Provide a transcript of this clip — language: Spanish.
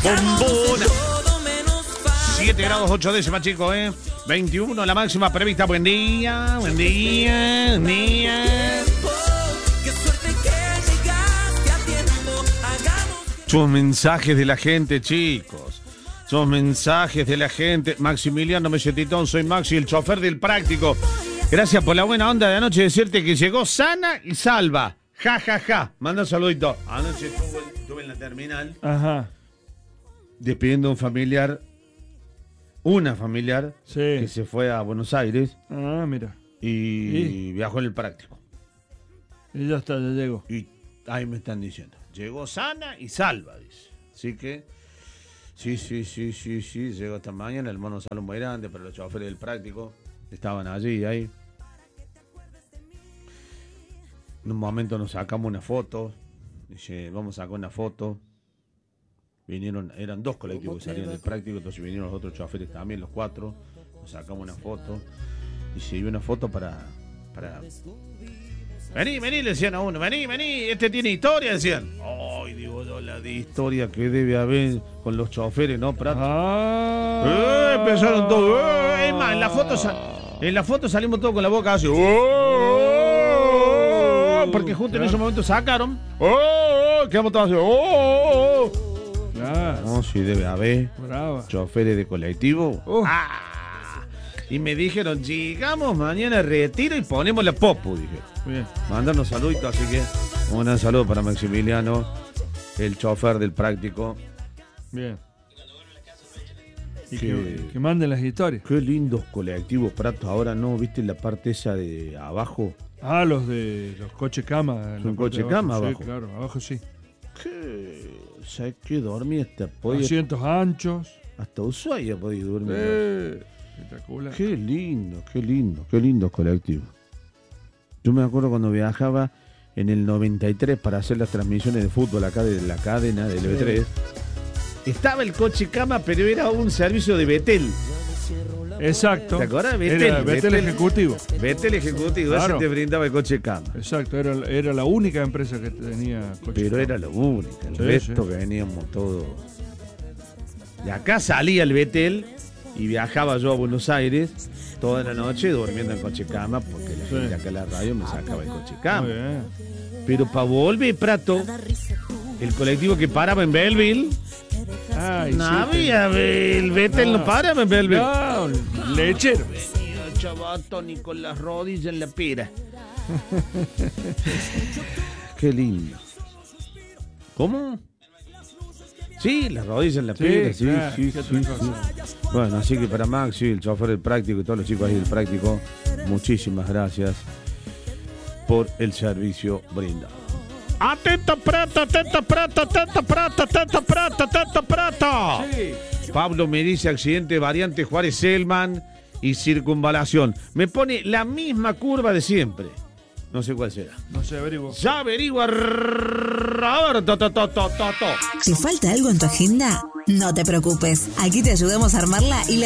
Bombona. 7 grados 8 décimas, chicos, 21 la máxima prevista. Buen día, buen día, buen día. Son mensajes de la gente, chicos. Son mensajes de la gente. Maximiliano Melletitón, soy Maxi, el chofer del práctico. Gracias por la buena onda de anoche, decirte que llegó sana y salva. Ja, ja, ja. Manda un saludito. Anoche estuve en la terminal. Ajá. Despidiendo a un familiar. Una familiar. Sí. Que se fue a Buenos Aires. Ah, mira. Y viajó en el práctico. Y ya está, ya llegó. Y ahí me están diciendo. Llegó sana y salva, dice. Así que. Sí. Llegó esta mañana. El mono sale muy grande para los choferes del práctico. Estaban allí, ahí. En un momento nos sacamos una foto. Dice, vamos a sacar una foto. Vinieron, eran 2 colectivos que salían del práctico, entonces vinieron los otros choferes también, los 4. Nos sacamos una foto. Dice, y una foto para... Vení, le decían a uno, vení, este tiene historia, decían. Ay, digo yo, la de historia que debe haber con los choferes, ¿no, Prato? Empezaron todos. Es más, en la foto salimos todos con la boca así. Porque justo en ese momento sacaron. Quedamos todos así. Claro. No, sí debe haber. Brava. Choferes de colectivo. Y me dijeron, llegamos mañana retiro y ponemos la popu, dije. Bien. Mandarnos saluditos, así que un gran saludo para Maximiliano, el chofer del práctico. Bien. Y que manden las historias. Qué lindos colectivos, Prato. Ahora no, ¿viste la parte esa de abajo? Ah, los de los coches cama. Son coches cama abajo. Sí, claro, abajo sí. ¿Sabes qué? Dormí hasta... Asientos anchos. Hasta Ushuaia podía dormir. Espectacular. Qué lindo colectivo. Yo me acuerdo cuando viajaba en el 93 para hacer las transmisiones de fútbol acá de la cadena del EV3. Estaba el coche cama, pero era un servicio de Betel. Exacto. ¿Te acuerdas? Betel Ejecutivo. Betel Ejecutivo, claro. Ese te brindaba el coche cama. Exacto, era la única empresa que tenía coche pero cama. era la única, el resto que veníamos todos. De acá salía el Betel y viajaba yo a Buenos Aires toda la noche durmiendo en coche cama porque la gente acá en la radio me sacaba el coche cama. Pero para volver, Prato, el colectivo que paraba en Belleville, no había, el Betel no paraba en Belleville. No, lechero. Chavato ni con las rodillas en la pera. Qué lindo. ¿Cómo? Sí, las rodillas en la pera, sí. Bueno, así que para Maxi, el chofer del práctico y todos los chicos ahí del práctico, muchísimas gracias por el servicio brindado. ¡Atento, Prato! ¡Atento, Prato! ¡Atento, Prato! ¡Atento, Prato! ¡Atento, Prato! Sí. Pablo me dice accidente variante Juárez Selman y circunvalación. Me pone la misma curva de siempre. No sé cuál será. No sé, averigua. Ya averigua. A ver, ¿Te falta algo en tu agenda? No te preocupes. Aquí te ayudamos a armarla y la